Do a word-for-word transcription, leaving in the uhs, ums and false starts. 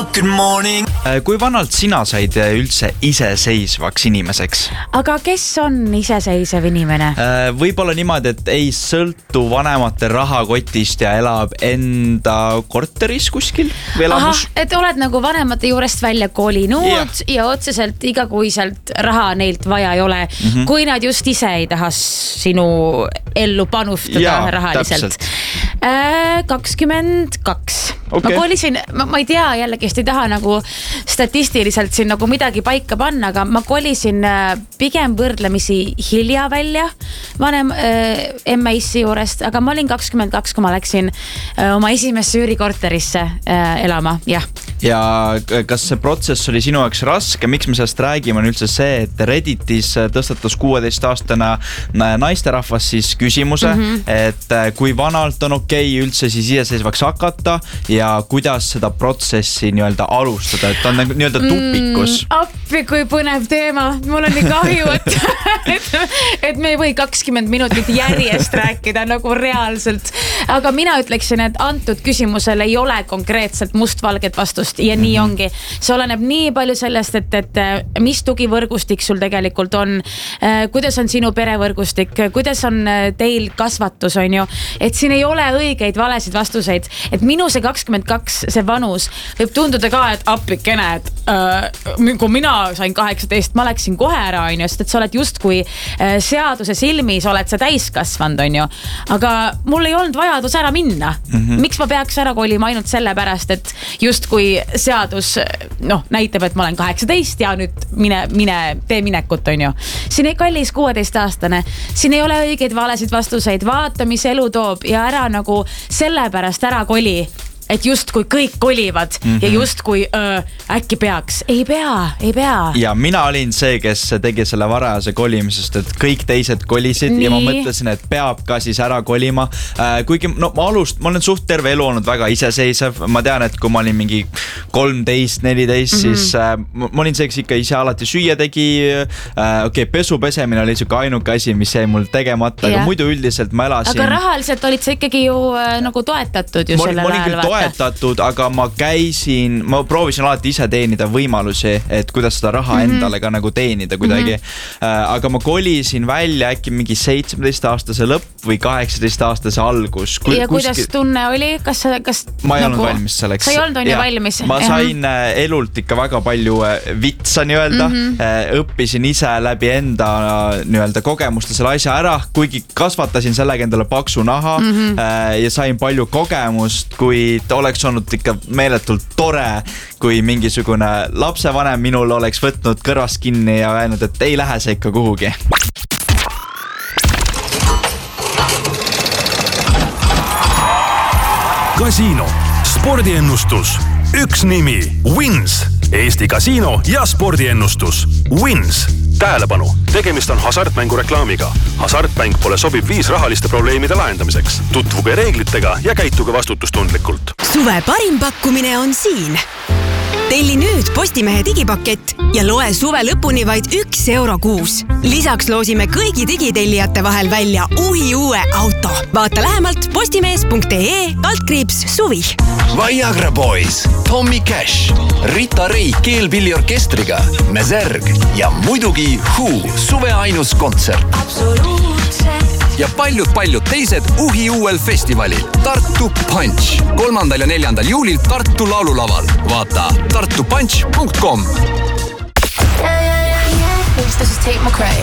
Good morning. Kui vanalt sina said üldse iseseisvaks inimeseks? Aga kes on iseseisev inimene? Võib-olla niimoodi, et ei sõltu vanemate rahakotist ja elab enda korteris kuskil või elamus? Aha, et oled nagu vanemate juurest välja kolinud ja, ja otseselt igakuiselt raha neilt vaja ei ole, mm-hmm. kui nad just ise ei taha sinu ellu panustada ja, rahaliselt. Äh, kakskümmend kaks. Okay. Ma kolisin, ma, ma ei tea jällegi, ei taha nagu statistiliselt siin nagu midagi paika panna, aga ma kolisin pigem võrdlemisi hilja välja vanem äh, emme-issi juurest, aga ma olin kakskümmend kaks, kui ma läksin äh, oma esimesse üürikorterisse äh, elama, jah. Ja kas see protsess oli sinu jaoks raske? Miks me sellest räägime on üldse see, et Redditis tõstatas kuueteistaastane naisterahvas siis küsimuse, mm-hmm. et kui vanalt on okei okay üldse siis iseseisvaks hakata ja kuidas seda protsessi nii-öelda alustada, et on nii-öelda tupikus. Mm, appi, kui põnev teema. Mul on nii kahju, et, et, et me ei või kakskümmend minutit järjest rääkida nagu reaalselt. Aga mina ütleksin, et antud küsimusele ei ole konkreetselt mustvalget vastust ja nii mm-hmm. ongi. See oleneb nii palju sellest, et, et mis tugivõrgustik sul tegelikult on, kuidas on sinu perevõrgustik, kuidas on teil kasvatus, on ju, et siin ei ole õigeid valesid vastuseid, et minu see kakskümmend kaks, see vanus võib tunduda ka, et appikene, et äh, kui mina sain kaheksateist, ma läksin kohe ära, on ju, sest et sa oled just kui äh, seaduse silmis oled sa täiskasvanud, on ju, aga mul ei olnud vajadus ära minna. Mm-hmm. Miks ma peaks ära kolima ainult selle pärast, et just kui seadus noh, näitab, et ma olen kaheksateist ja nüüd mine, mine, tee minekut, on ju. Siin ei kallis kuueteist aastane, siin ei ole õigeid valesid vastuseid, vaata, mis elu toob ja ära nagu sellepärast ära koli, et just kui kõik kolivad mm-hmm. ja just kui öö, äkki peaks. Ei pea, ei pea. Ja mina olin see, kes tegi selle varajase kolimisest, et kõik teised kolisid Nii. ja ma mõtlesin, et peab ka siis ära kolima. Äh, kuigi no, ma, alust, ma olen suht terve elu olnud väga iseseisev. Ma tean, et kui ma olin mingi kolmteist, neliteist, mm-hmm. siis äh, ma olin see, kes ikka ise alati süüa tegi. Äh, okay, pesu pesemine oli siuke ainuke asi, mis jäi mul tegemata, aga muidu üldiselt ma elasin. Aga rahaliselt olid sa ikkagi ju äh, nagu toetatud ju ma, sellel ajal. Toetatud, aga ma käisin, ma proovisin alati ise teenida võimalusi, et kuidas seda raha mm-hmm. endale ka nagu teenida kuidagi. Mm-hmm. Aga ma kolisin välja äkki mingi seitsmeteist aastase lõpp või kaheksateist aastase algus. Kui, ja kuidas kuskil... tunne oli? Kas, kas, ma ei nagu... olnud valmis selleks. Sa ei olnud on ju valmis? Ma sain uh-huh. elult ikka väga palju vitsa nii-öelda. Mm-hmm. Õppisin ise läbi enda nii-öelda kogemuste selle asja ära, kuigi kasvatasin sellega endale paksu naha mm-hmm. ja sain palju kogemust, kui oleks olnud ikka meeletult tore, kui mingisugune lapsevanem minul oleks võtnud kõrvast kinni ja öelnud, et ei lähe see ikka kuhugi. Kasiino, spordiennustus, üks nimi, Wins, Eesti kasiino ja spordiennustus, Wins. Tähelepanu, tegemist on hasartmängu reklaamiga. Hasartmäng pole sobiv viis rahaliste probleemide lahendamiseks. Tutvuge reeglitega ja käituge vastutustundlikult. Suve parim pakkumine on siin. Telli nüüd Postimehe digipakett ja loe suve lõpuni vaid üks euro kuus. Lisaks loosime kõigi digitellijate vahel välja uhi uue auto. Vaata lähemalt postimees punkt ee altkriips suvi. Viagra Boys, Tommy Cash, Rita Ray keelpilliorkestriga, Nezerg ja muidugi Who, suve ainus kontsert. Ja paljud-paljud teised uhi uuel festivalil Tartu Punch. kolmandal ja neljandal juulil Tartu laululaval. Vaata tartu punch punkt com. This is Tate McRae.